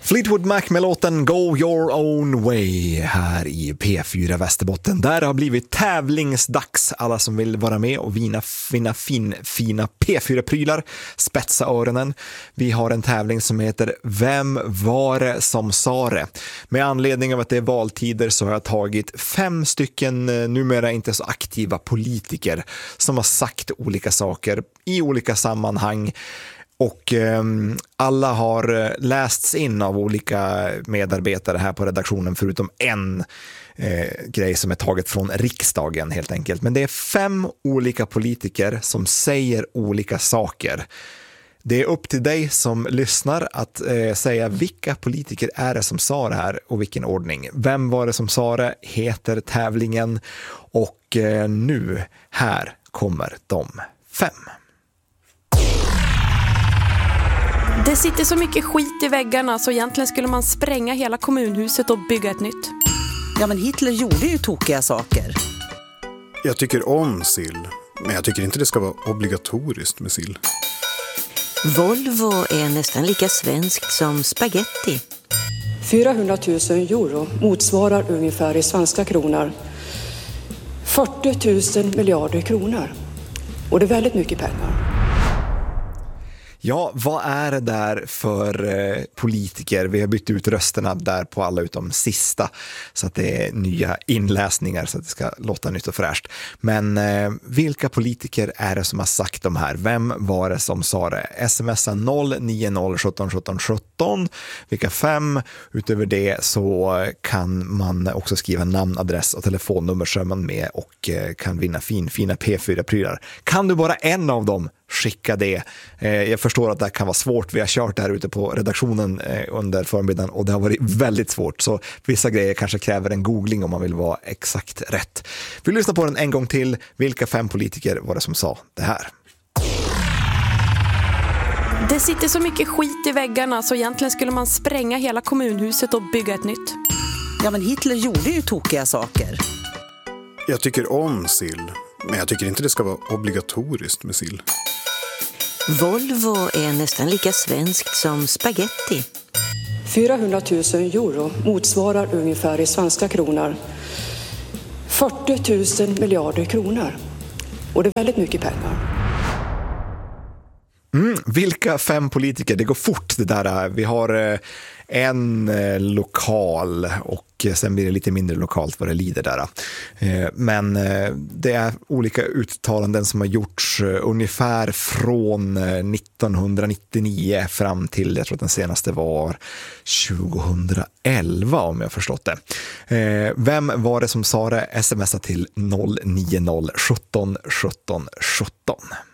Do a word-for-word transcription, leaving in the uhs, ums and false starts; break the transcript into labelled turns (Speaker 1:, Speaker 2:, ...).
Speaker 1: Fleetwood Mac med låten Go Your Own Way här i P fyra Västerbotten. Där har blivit tävlingsdags. Alla som vill vara med och vinna, vinna fin, fina P fyra-prylar, spetsa öronen. Vi har en tävling som heter Vem var det som sa det? Med anledning av att det är valtider så har jag tagit fem stycken numera inte så aktiva politiker som har sagt olika saker i olika sammanhang. Och eh, alla har lästs in av olika medarbetare här på redaktionen förutom en eh, grej som är taget från riksdagen helt enkelt. Men det är fem olika politiker som säger olika saker. Det är upp till dig som lyssnar att eh, säga vilka politiker är det som sa det här och vilken ordning. Vem var det som sa det heter tävlingen och eh, nu här kommer de fem.
Speaker 2: Det sitter så mycket skit i väggarna så egentligen skulle man spränga hela kommunhuset och bygga ett nytt.
Speaker 3: Ja, men Hitler gjorde ju tokiga saker.
Speaker 4: Jag tycker om sill, men jag tycker inte det ska vara obligatoriskt med sill.
Speaker 5: Volvo är nästan lika svenskt som spaghetti.
Speaker 6: fyrahundratusen euro motsvarar ungefär i svenska kronor fyrtio tusen miljarder kronor. Och det är väldigt mycket pengar.
Speaker 1: Ja, vad är det där för eh, politiker? Vi har bytt ut rösterna där på alla utom sista så att det är nya inläsningar så att det ska låta nytt och fräscht. Men eh, vilka politiker är det som har sagt de här? Vem var det som sa det? Smsa noll nio noll sjutton sjutton sjutton. Vilka fem? Utöver det så kan man också skriva namn, adress och telefonnummer så är man med och eh, kan vinna fin, fina P fyra-prylar. Kan du bara en av dem? Skicka det. Jag förstår att det kan vara svårt. Vi har kört det här ute på redaktionen under förmiddagen och det har varit väldigt svårt. Så vissa grejer kanske kräver en googling om man vill vara exakt rätt. Vi lyssnar på den en gång till. Vilka fem politiker var det som sa det här?
Speaker 2: Det sitter så mycket skit i väggarna så egentligen skulle man spränga hela kommunhuset och bygga ett nytt.
Speaker 3: Ja, men Hitler gjorde ju tokiga saker.
Speaker 4: Jag tycker om sill, men jag tycker inte det ska vara obligatoriskt med sill.
Speaker 5: Volvo är nästan lika svenskt som spaghetti.
Speaker 6: fyrahundratusen euro motsvarar ungefär i svenska kronor fyrtio tusen miljarder kronor. Och det är väldigt mycket pengar.
Speaker 1: Mm, vilka fem politiker? Det går fort det där. Vi har en lokal och sen blir det lite mindre lokalt vad det lider där. Men det är olika uttalanden som har gjorts ungefär från nittonhundranittionio fram till, jag tror att den senaste var tjugohundraelva om jag förstått det. Vem var det som sa det? Smsa till noll nio noll sjutton sjutton sjutton.